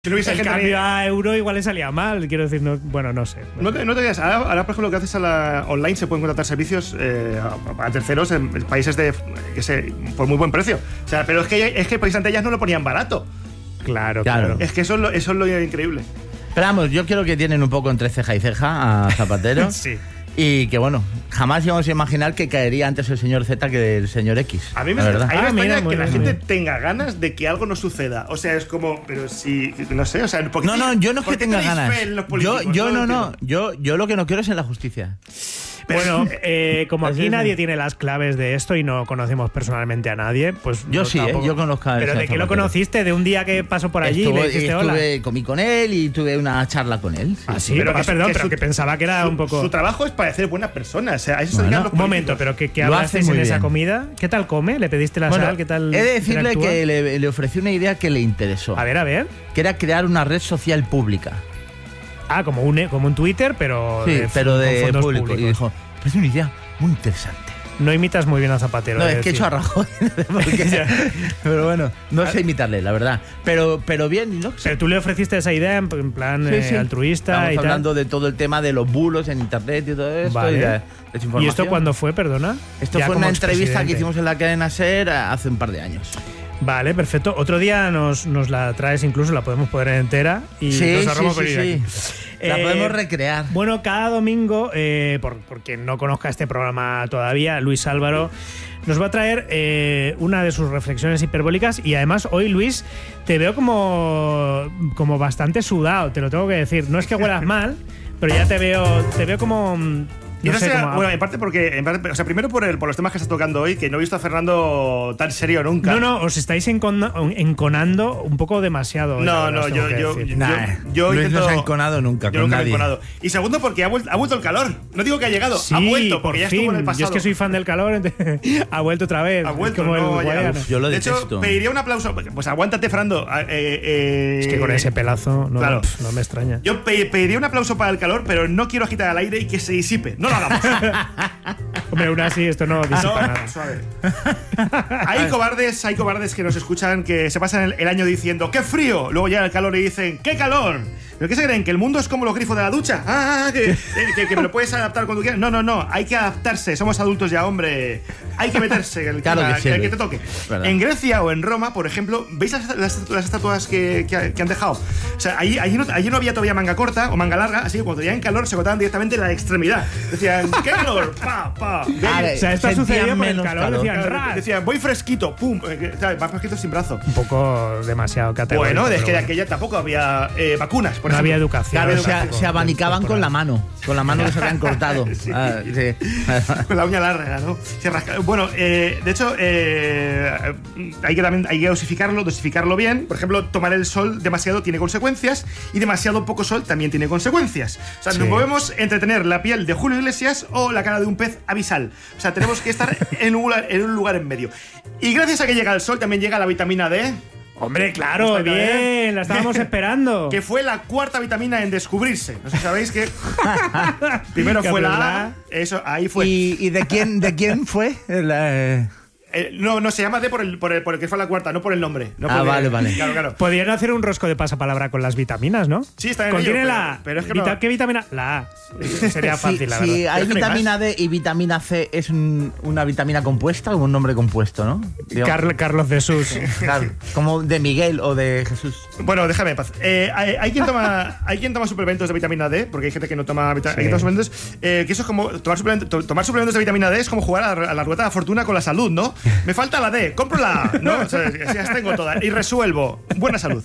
Si no hubiese el cambio a euro igual le salía mal, quiero decir, no, bueno, no sé. No te digas, ahora, por ejemplo, lo que haces online se pueden contratar servicios a terceros en países por muy buen precio. O sea, pero es que países ante ellas no lo ponían barato. Claro. Es que eso es lo increíble. Pero vamos, yo creo que tienen un poco entre ceja y ceja a Zapatero. Sí. Y que bueno, jamás íbamos a imaginar que caería antes el señor Z que el señor X. A mí me extraña que la gente tenga ganas de que algo no suceda. O sea, es como, pero si, no sé, o sea, No, yo no es que tenga ganas. Yo lo que no quiero es en la justicia. Bueno, como aquí nadie tiene las claves de esto y no conocemos personalmente a nadie, pues yo sí, yo conozco a ¿Pero de qué lo conociste? ¿De un día que pasó por allí y le dijiste hola? Comí con él y tuve una charla con él. Sí, pero que pensaba que era un poco... Su trabajo es parecer buena persona. O sea, eso un momento, pero ¿qué hablasteis en esa comida? ¿Qué tal come? ¿Le pediste la sal? ¿Qué tal? He de decirle que le ofrecí una idea que le interesó. A ver. Que era crear una red social pública. Ah, como un Twitter, pero sí, pero de público. Públicos. Y dijo, es una idea muy interesante. No imitas muy bien a Zapatero. No, es que he hecho a Rajoy. Pero bueno, no sé imitarle, la verdad. Pero bien, ¿no? Pero tú le ofreciste esa idea en plan altruista. Estamos y hablando de todo el tema de los bulos en internet y todo esto. Vale. ¿Y esto cuándo fue, perdona? Esto fue una entrevista que hicimos en la cadena SER hace un par de años. Vale, perfecto. Otro día nos la traes, incluso la podemos poner entera y nos ahorramos venir aquí. La podemos recrear. Bueno, cada domingo, por quien no conozca este programa todavía, Luis Álvaro nos va a traer una de sus reflexiones hiperbólicas y además hoy, Luis, te veo como bastante sudado, te lo tengo que decir. No es que huelas mal, pero ya te veo como... No sé, bueno, en parte, o sea, primero por los temas que estás tocando hoy, que no he visto a Fernando tan serio nunca. No, os estáis enconando un poco demasiado. No, yo Luis no se ha enconado nunca. Yo nunca me he enconado. Y segundo, porque ha vuelto el calor. No digo que ha llegado, sí, ha vuelto, porque ya estuvo en el pasado. Yo es que soy fan del calor, ha vuelto otra vez. Ha vuelto, como no, yo lo detesto. De hecho, pediría un aplauso. Pues aguántate, Fernando. Es que con ese pelazo no me extraña. Yo pediría un aplauso para el calor, pero no quiero agitar al aire y que se disipe. No lo hagamos. Hombre, aún así esto no disipa nada. Suave. Hay cobardes que nos escuchan que se pasan el año diciendo ¡qué frío! Luego llega el calor y dicen ¡qué calor! ¿Pero qué se creen? ¿Que el mundo es como los grifos de la ducha? Que me lo puedes adaptar cuando quieras. No, hay que adaptarse. Somos adultos ya, hombre. Hay que meterse el que te toque. ¿Verdad? En Grecia o en Roma, por ejemplo, ¿veis las estatuas que han dejado? O sea, allí no había todavía manga corta o manga larga, así que cuando tenían calor se cortaban directamente la extremidad. Decían, ¡qué calor! ¡Pa! O sea, esto sucedía por el calor. Decían, voy fresquito, ¡pum! Más fresquito sin brazo. Un poco demasiado categórico. Bueno, es que de aquella tampoco había vacunas, por ejemplo. No había educación. Claro, se abanicaban con la mano que se habían cortado. Sí. Con la uña larga, ¿no? Bueno, de hecho, hay que dosificarlo bien. Por ejemplo, tomar el sol demasiado tiene consecuencias y demasiado poco sol también tiene consecuencias. O sea, nos movemos entre tener la piel de Julio Iglesias o la cara de un pez abisal. O sea, tenemos que estar en un lugar en medio. Y gracias a que llega el sol también llega la vitamina D. Hombre, claro, bien, la estábamos esperando. Que fue la cuarta vitamina en descubrirse. No sé si sabéis que primero fue la A. Eso, ahí fue. ¿Y de quién fue? No, se llama D por el que fue la cuarta, no por el nombre. No vale. Claro. Podrían hacer un rosco de pasapalabra con las vitaminas, ¿no? Sí, está bien. Contiene la A. Pero es que no. ¿Qué vitamina? La A. Sería fácil, la verdad. Si hay vitamina D y vitamina C, es una vitamina compuesta o un nombre compuesto, ¿no? Carlos Jesús. Claro, como de Miguel o de Jesús. Bueno, déjame en paz. Hay quien toma suplementos de vitamina D, porque hay gente que no toma suplementos. Que eso es como tomar suplementos de vitamina D es como jugar a la ruleta de la fortuna con la salud, ¿no? Me falta la D, compro la A, ¿no? O sea, ya tengo todas y resuelvo. Buena salud.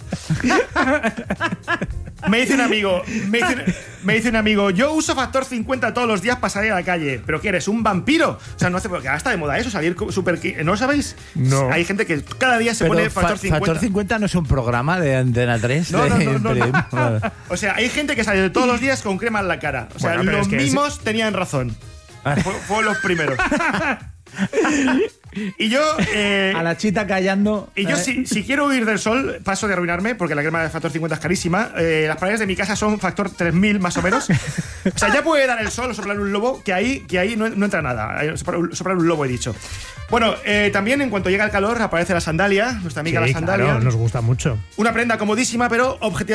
Me dice un amigo, yo uso factor 50 todos los días para salir a la calle. ¿Pero qué eres? ¿Un vampiro? O sea, no hace porque ahora está de moda eso, salir súper... ¿No lo sabéis? No. Hay gente que cada día se pone factor 50. Factor 50 no es un programa de Antena 3. No. O sea, hay gente que sale todos los días con crema en la cara. O sea, los mimos tenían razón. Fueron los primeros. Y yo... A la chita callando. Y yo, si quiero huir del sol, paso de arruinarme, porque la crema de factor 50 es carísima. Las paredes de mi casa son factor 3000 más o menos. O sea, ya puede dar el sol o soplar un lobo, que ahí no entra nada. Soplar un lobo, he dicho. Bueno, también en cuanto llega el calor aparece la sandalia, nuestra amiga la sandalia. Claro, nos gusta mucho. Una prenda comodísima, pero objetivamente